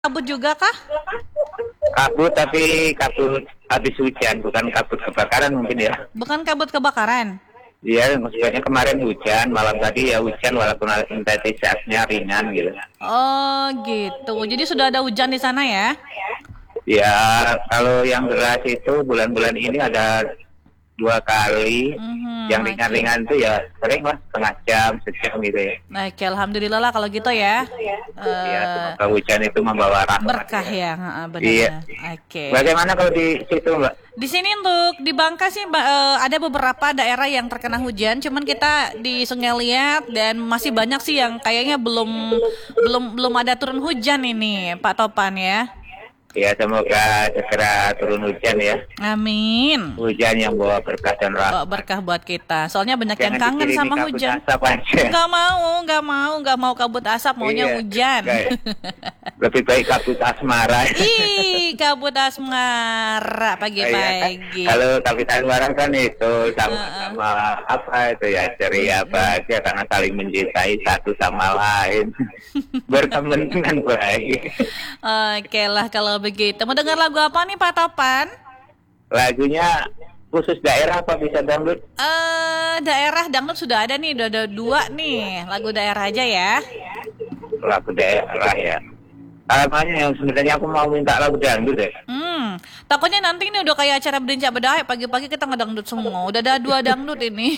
Kabut juga kah? Kabut, tapi kabut habis hujan, bukan kabut kebakaran mungkin ya. Bukan kabut kebakaran. Iya, maksudnya kemarin hujan, malam tadi ya hujan walaupun intensitasnya ringan gitu. Oh gitu. Jadi sudah ada hujan di sana ya? Ya, kalau yang deras itu bulan-bulan ini ada 2 kali. Yang ringan-ringan itu ya sering lah, setengah jam, sejam gitu ya. Oke, alhamdulillah lah kalau gitu ya. Iya, semoga hujan itu membawa rahmat. Berkah ya, benar. Iya. Oke. Bagaimana kalau di situ, Mbak? Di sini untuk di Bangka sih ada beberapa daerah yang terkena hujan, cuman kita di Sungai Liat dan masih banyak sih yang kayaknya belum ada turun hujan ini, Pak Topan ya. Ya, semoga segera turun hujan ya. Amin. Hujan yang bawa berkah dan rahmat. Berkah buat kita. Soalnya banyak yang Jangan kangen dikirimi sama kabut hujan. asap aja. Nggak mau kabut asap, maunya Iya, hujan. Lebih baik kabut asmara. Ih, kabut asmara pagi-pagi. Kalau kabut asmara kan itu sama apa itu ya, ceria bahagia karena saling mencintai satu sama lain. Berteman dengan baik. Oke lah kalau begitu. Mau dengar lagu apa nih Pak Topan? Lagunya khusus daerah apa bisa dangdut? Daerah dangdut sudah ada nih, udah ada 2 nih. Lagu daerah aja ya. Lagu daerah ya. Namanya yang sebenarnya aku mau minta lagu dangdut deh. Takutnya nanti ini udah kayak acara berincak bedahek, pagi-pagi kita ngedangdut semua. Udah ada 2 dangdut ini.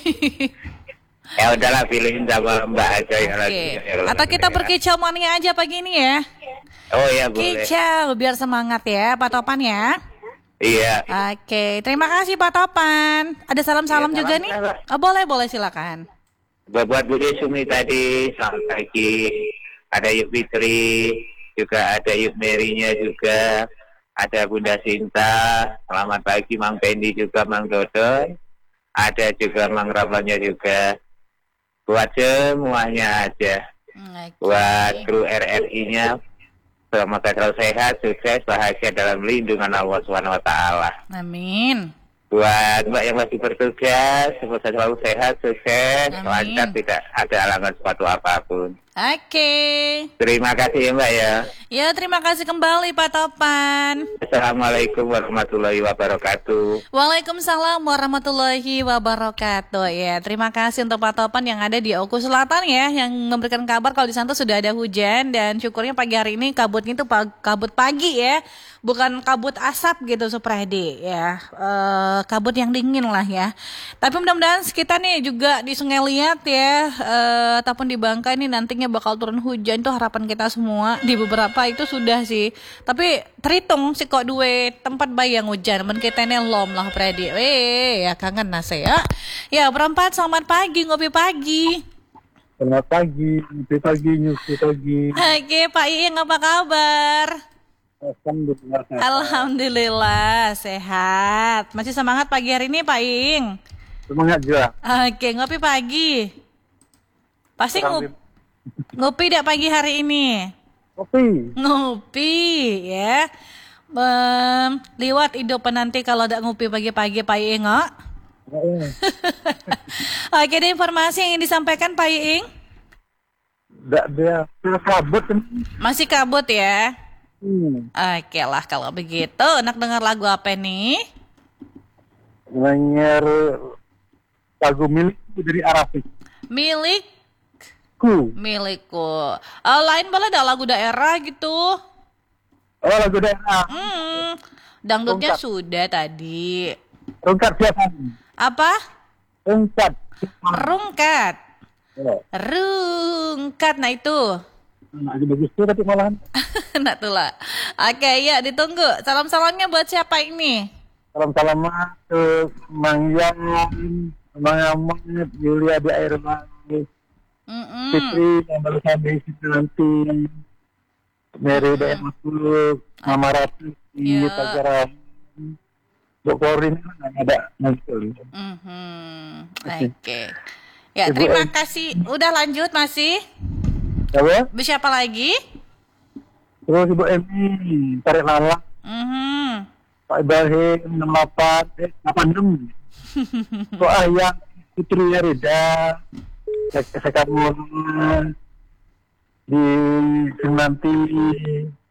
Ya udahlah, pilihin sama Mbak aja yang Oke. Atau kita berkicau mania aja pagi ini ya. Oh iya, boleh. Kicau biar semangat ya Pak Topan ya. Iya. Oke, terima kasih Pak Topan. Ada salam-salam Iya, juga salam, nih? salam. Oh, boleh silakan. Buat Bu Sumi tadi, selamat pagi. Ada Yuk Fitri, juga ada Yuk Merinya juga. Ada Bunda Sinta, selamat pagi Mang Pendi juga, Mang Dodon. Ada juga Mang Rablanya juga. Buat semuanya aja. Buat kru RRI-nya, semoga selalu sehat, sukses, bahagia dalam lindungan Allah SWT. Amin. Buat Mbak yang masih bertugas, semoga selalu sehat, sukses, lancar, tidak ada halangan suatu apapun. Oke. Terima kasih ya Mbak ya. Ya, terima kasih kembali Pak Topan. Assalamualaikum warahmatullahi wabarakatuh. Waalaikumsalam warahmatullahi wabarakatuh. Ya, terima kasih untuk Pak Topan yang ada di Oku Selatan ya, yang memberikan kabar kalau di sana sudah ada hujan dan syukurnya pagi hari ini kabutnya itu kabut pagi ya, bukan kabut asap gitu Supradi ya, kabut yang dingin lah ya. Tapi mudah-mudahan kita nih juga di Sungai Liat ya, ataupun di Bangka ini nantinya bakal turun hujan, itu harapan kita semua. Di beberapa itu sudah sih, tapi terhitung sih kok dua tempat bayang hujan men kita ini lom lah Predi. Ya kangen nase ya. Ya berempat, selamat pagi, ngopi pagi. Selamat pagi, ngopi pagi, nyusu pagi. Oke Pak Iing, apa kabar? Alhamdulillah. Alhamdulillah sehat. Masih semangat pagi hari ini Pak Iing? Semangat juga. Oke, ngopi pagi. Pasti ngopi dak pagi hari ini? Ngopi ya. Liwat hidup nanti kalau dak ngopi pagi-pagi Pak Iing. Oke, ada informasi yang ingin disampaikan Pak Iing? Dia kabut. Masih kabut ya? Oke lah kalau begitu. Nak dengar lagu apa nih? Dengar lagu milikku dari Arafik. Milikku. Lain boleh ada lagu daerah gitu? Oh, lagu daerah. Dangdutnya Rungkat. sudah tadi. Rungkat siapa? Apa? Rungkat. Rungkat. Oh. Rungkat, nah itu. Lagi bagus tuh tapi malahan. Nak tuh lah. Oke, ya ditunggu. Salam-salamnya buat siapa ini? Salam-salam ke Mang Yang, Mang Amat, Yulia di Air Mani, Fitri yang baru sampai situ nanti, Mary di Masuk, Mama Rati, Tajara, Bokorin, ada nanti. Oke. Ya, terima kasih. Udah lanjut masih? Apa? Siapa lagi? Terus Ibu Emi, Tarik Lala, Pak Ibrahim, 86, Kok Ayah, Putri Rida, saya kamu di nanti